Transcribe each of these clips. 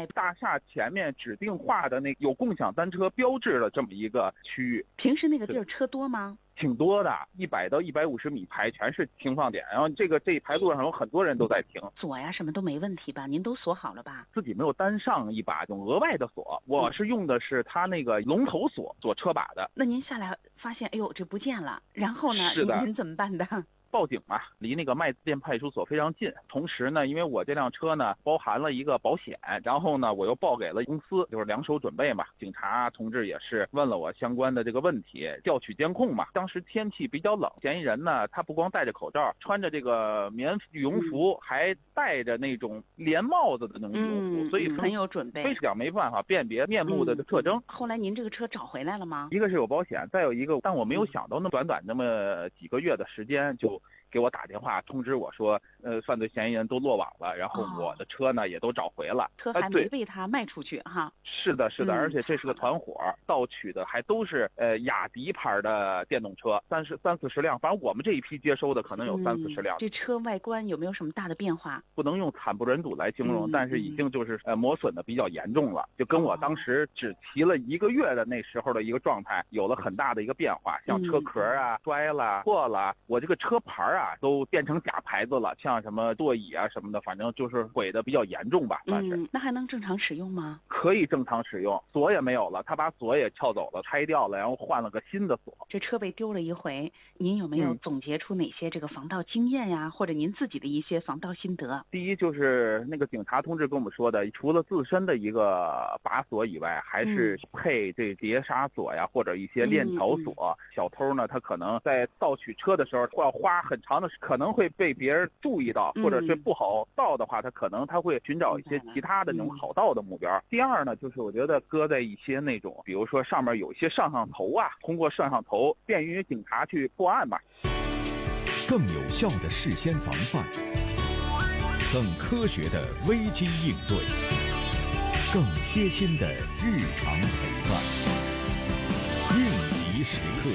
在大厦前面指定画的那有共享单车标志的这么一个区域。 平时那个地儿车多吗？ 挺多的，100到150米排全是停放点，然后这一排路上有很多人都在停。 锁呀什么都没问题吧？您都锁好了吧？ 自己没有单上一把这种额外的锁，我是用的是它那个龙头锁锁车把的。 那您下来发现，哎呦，这不见了，然后呢？ 是的， 您怎么办的？ 报警嘛，离那个麦子店派出所非常近。同时呢，因为我这辆车呢包含了一个保险，然后呢我又报给了公司，就是两手准备嘛。警察同志也是问了我相关的这个问题，调取监控嘛。当时天气比较冷，嫌疑人呢他不光戴着口罩，穿着这个棉羽绒服，还戴着那种连帽子的那种羽绒服，所以很有准备， 非常没办法辨别面目的特征。 后来您这个车找回来了吗？ 一个是有保险，再有一个，但我没有想到那短短那么几个月的时间就给我打电话通知我说，犯罪嫌疑人都落网了，然后我的车呢也都找回了， 车还没被他卖出去哈。 是的，是的，而且这是个团伙，盗取的还都是雅迪牌的电动车，30-40辆，反正我们这一批接收的可能有30-40辆。 这车外观有没有什么大的变化？ 不能用惨不忍睹来形容，但是已经就是磨损的比较严重了，就跟我当时只骑了1个月的那时候的一个状态有了很大的一个变化，像车壳啊摔了破了，我这个车牌啊都变成假牌子了，像什么座椅啊什么的，反正就是毁的比较严重吧，算是。 那还能正常使用吗？ 可以正常使用，锁也没有了，他把锁也撬走了，拆掉了，然后换了个新的锁。 这车被丢了一回，您有没有总结出哪些这个防盗经验呀，或者您自己的一些防盗心得？ 第一就是那个警察同志跟我们说的，除了自身的一个把锁以外，还是配这碟刹锁呀，或者一些链条锁。小偷呢，他可能在盗取车的时候，要花很长的，可能会被别人注意到，或者是不好盗的话，他会寻找一些其他的那种好盗的目标。第二呢，就是我觉得搁在一些那种，比如说上面有一些摄像头啊，通过摄像头便于警察去破案吧。 更有效的事先防范，更科学的危机应对，更贴心的日常陪伴，应急时刻。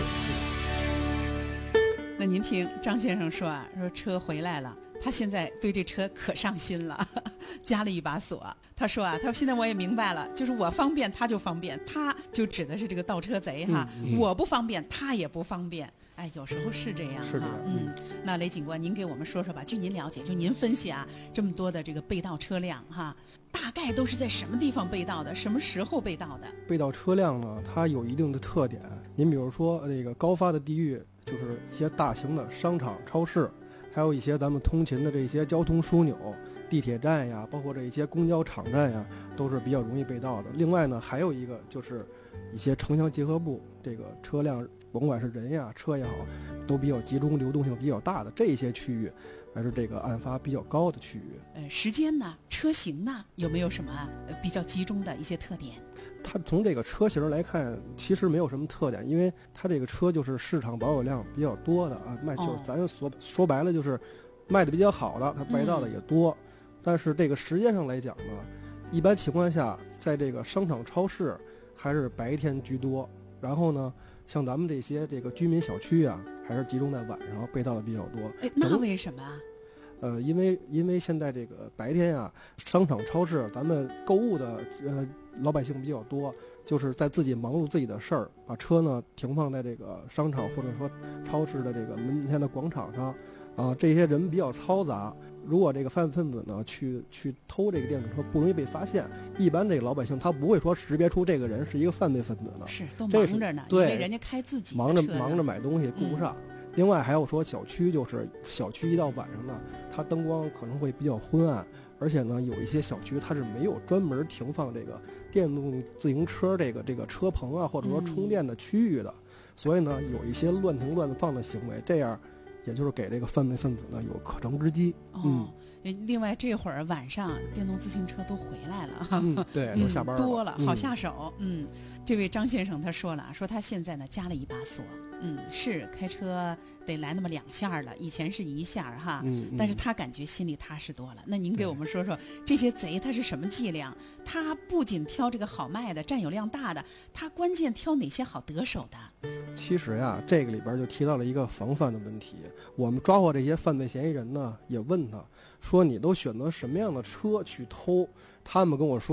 那您听张先生说啊，说车回来了，他现在对这车可上心了，加了一把锁。他说啊，他说现在我也明白了，就是我方便他就方便，他就指的是这个盗车贼哈，我不方便他也不方便。哎，有时候是这样哈。那雷警官，您给我们说说吧，据您了解，就您分析啊，这么多的这个被盗车辆哈，大概都是在什么地方被盗的，什么时候被盗的？ 被盗车辆呢，它有一定的特点。您比如说那个高发的地域，就是一些大型的商场、超市，还有一些咱们通勤的这些交通枢纽，地铁站呀，包括这一些公交场站呀，都是比较容易被盗的。另外呢，还有一个就是一些城乡结合部，这个车辆甭管是人呀、车也好，都比较集中，流动性比较大的这些区域，还是这个案发比较高的区域。 时间呢，车型呢，有没有什么比较集中的一些特点？ 它从这个车型来看，其实没有什么特点，因为它这个车就是市场保有量比较多的啊，就是咱说白了就是卖的比较好的，它被盗的也多。但是这个时间上来讲呢，一般情况下，在这个商场、超市还是白天居多。然后呢，像咱们这些这个居民小区啊，还是集中在晚上被盗的比较多。 那为什么啊？ 因为现在这个白天啊，商场、超市咱们购物的老百姓比较多，就是在自己忙碌自己的事儿，把车呢停放在这个商场或者说超市的这个门前的广场上，这些人比较嘈杂。如果这个犯罪分子呢去偷这个电动车，不容易被发现。一般这个老百姓他不会说识别出这个人是一个犯罪分子的， 是都忙着呢， 对， 因为人家开自己的车忙着买东西顾不上。另外还有说小区，就是小区一到晚上呢，它灯光可能会比较昏暗，而且呢有一些小区它是没有专门停放这个电动自行车这个车棚啊，或者说充电的区域的，所以呢有一些乱停乱放的行为，这样也就是给这个犯罪分子呢有可乘之机。 另外这会儿晚上电动自行车都回来了， 对，都下班了， 多了，好下手。这位张先生他说了，说他现在呢加了一把锁，是开车得来那么2下了，以前是1下哈，但是他感觉心里踏实多了。那您给我们说说这些贼他是什么伎俩？他不仅挑这个好卖的、占有量大的，他关键挑哪些好得手的？ 其实呀，这个里边就提到了一个防范的问题。我们抓获这些犯罪嫌疑人呢，也问他说：“你都选择什么样的车去偷？”他们跟我说。